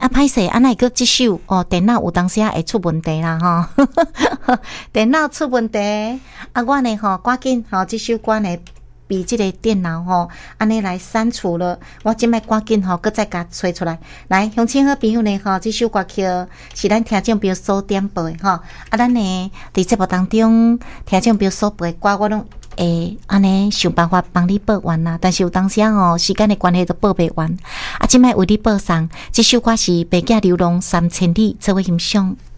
歹势，哪会搁即首电脑有当时会出问题啦吼，电脑出问题，我呢赶紧即首歌呢。比这个电脑安尼来删除了，我即摆赶紧搁再甲找出来。来，乡亲好朋友呢这首歌曲是咱听众朋友所点播的咱呢伫节目当中听众朋友所播的歌，我拢会安尼想办法帮你播完啦。但是有当时时间的关系都播不完。即摆为你播送，这首歌是《白鸽流浪3000里》，做伙欣赏。